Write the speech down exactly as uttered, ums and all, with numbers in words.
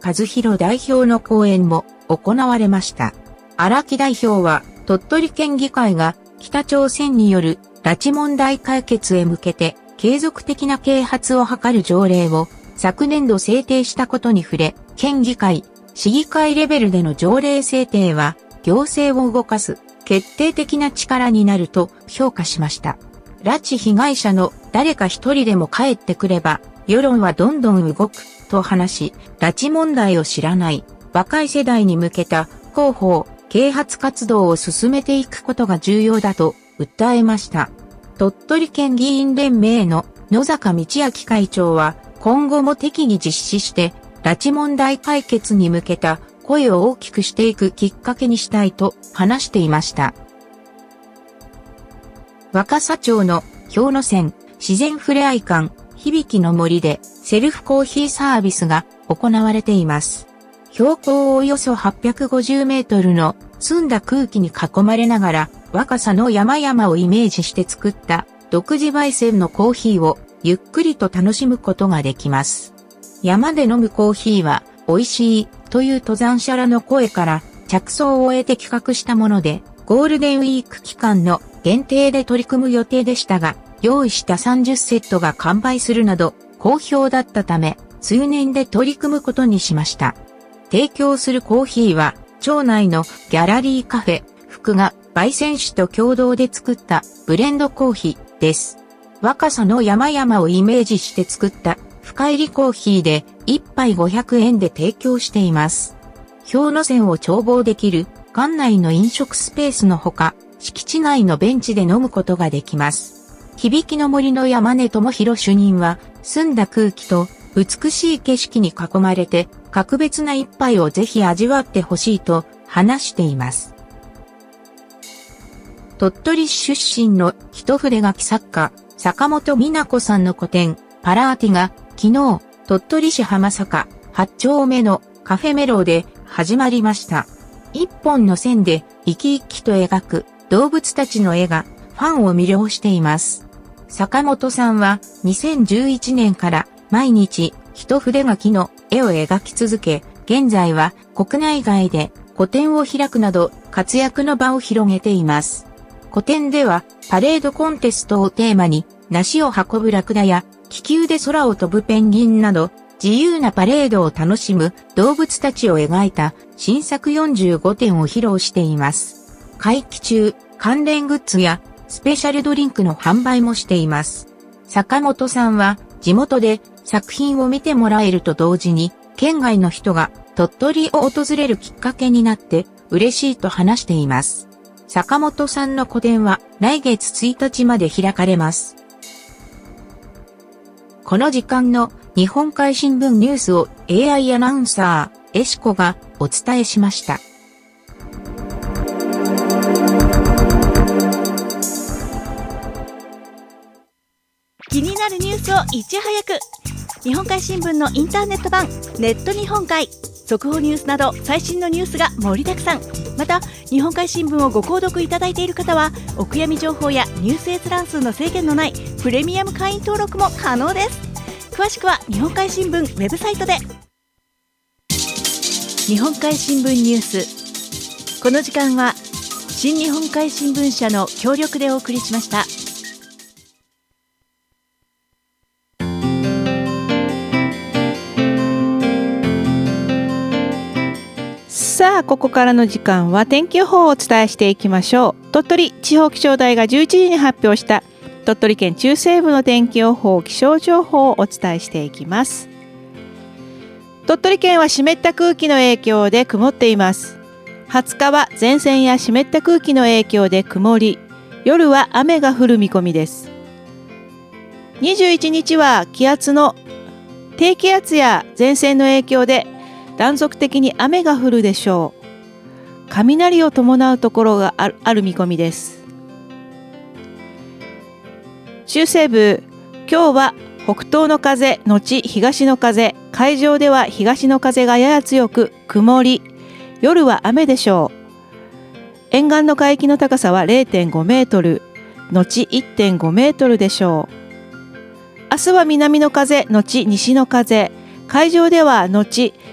和弘代表の講演も行われました。荒木代表は、鳥取県議会が北朝鮮による拉致問題解決へ向けて継続的な啓発を図る条例を昨年度制定したことに触れ、県議会、市議会レベルでの条例制定は行政を動かす決定的な力になると評価しました。拉致被害者の誰か一人でも帰ってくれば世論はどんどん動くと話し、拉致問題を知らない若い世代に向けた広報、啓発活動を進めていくことが重要だと訴えました。鳥取県議員連盟の野坂道明会長は今後も適宜実施して拉致問題解決に向けた声を大きくしていくきっかけにしたいと話していました。若狭町の氷ノ山自然ふれあい館響の森でセルフコーヒーサービスが行われています。標高およそはっぴゃくごじゅうメートルの澄んだ空気に囲まれながら若狭の山々をイメージして作った独自焙煎のコーヒーをゆっくりと楽しむことができます。山で飲むコーヒーは美味しいという登山者らの声から着想を得て企画したもので、ゴールデンウィーク期間の限定で取り組む予定でしたが、用意したさんじゅっセットが完売するなど好評だったため、通年で取り組むことにしました。提供するコーヒーは、町内のギャラリーカフェ、福が焙煎酒と共同で作ったブレンドコーヒーです。若狭の山々をイメージして作った深入りコーヒーでいっぱいごひゃくえんで提供しています。氷ノ山を眺望できる館内の飲食スペースのほか、敷地内のベンチで飲むことができます。響の森の山根智弘主任は、澄んだ空気と美しい景色に囲まれて、格別な一杯をぜひ味わってほしいと話しています。鳥取市出身の一筆書き作家、坂本美奈子さんの個展、パラーティが昨日、鳥取市浜坂はっ丁目のカフェメロで始まりました。一本の線で生き生きと描く動物たちの絵がファンを魅了しています。坂本さんはにせんじゅういちねんから毎日一筆書きの絵を描き続け、現在は国内外で個展を開くなど活躍の場を広げています。個展ではパレードコンテストをテーマに梨を運ぶラクダや気球で空を飛ぶペンギンなど自由なパレードを楽しむ動物たちを描いた新作よんじゅうごてんを披露しています。会期中、関連グッズやスペシャルドリンクの販売もしています。坂本さんは地元で作品を見てもらえると同時に県外の人が鳥取を訪れるきっかけになって嬉しいと話しています。坂本さんの個展は来月ついたちまで開かれます。この時間の日本海新聞ニュースを エーアイ アナウンサー、エシコがお伝えしました。 気になるニュースをいち早く。日本海新聞のインターネット版、ネット日本海。速報ニュースなど最新のニュースが盛りだくさん。また、日本海新聞をご購読いただいている方は、お悔やみ情報やニュース閲覧数の制限のないプレミアム会員登録も可能です。詳しくは日本海新聞ウェブサイトで。日本海新聞ニュース。この時間は新日本海新聞社の協力でお送りしました。さあ、ここからの時間は天気予報をお伝えしていきましょう。鳥取地方気象台がじゅういちじに発表した鳥取県中西部の天気予報、気象情報をお伝えしていきます。鳥取県は湿った空気の影響で曇っています。はつかは前線や湿った空気の影響で曇り、夜は雨が降る見込みです。にじゅういちにちは気圧の低気圧や前線の影響で断続的に雨が降るでしょう。雷を伴うところがある、ある見込みです。中西部、今日は北東の風のち東の風、海上では東の風がやや強く曇り、夜は雨でしょう。沿岸の海域の高さは れいてんごメートルのち いってんごメートルでしょう。明日は南の風のち西の風、海上ではのち